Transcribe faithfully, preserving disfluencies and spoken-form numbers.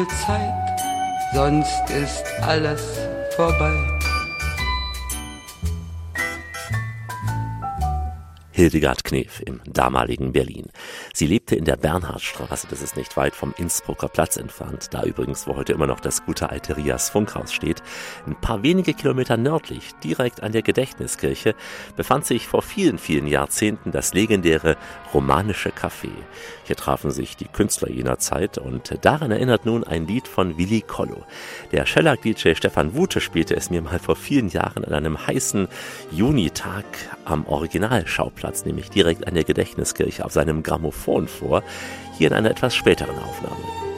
Zeit, sonst ist alles vorbei. Hildegard Knef im damaligen Berlin. Sie lebte in der Bernhardstraße, das ist nicht weit vom Innsbrucker Platz entfernt, da übrigens, wo heute immer noch das gute alte Rias Funkhaus steht. Ein paar wenige Kilometer nördlich, direkt an der Gedächtniskirche, befand sich vor vielen, vielen Jahrzehnten das legendäre Romanische Café. Hier trafen sich die Künstler jener Zeit und daran erinnert nun ein Lied von Willi Kollo. Der Shellac-D J Stefan Wute spielte es mir mal vor vielen Jahren an einem heißen Junitag am Originalschauplatz, nämlich direkt an der Gedächtniskirche auf seinem Grammophon vor, hier in einer etwas späteren Aufnahme.